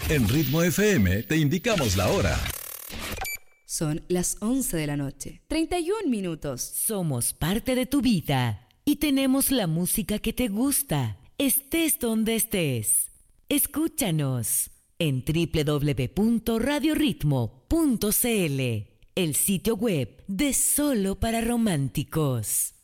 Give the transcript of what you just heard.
En Ritmo FM te indicamos la hora. Son las 11 de la noche, 31 minutos. Somos parte de tu vida y tenemos la música que te gusta, estés donde estés. Escúchanos en www.radioritmo.cl, el sitio web de Solo para Románticos.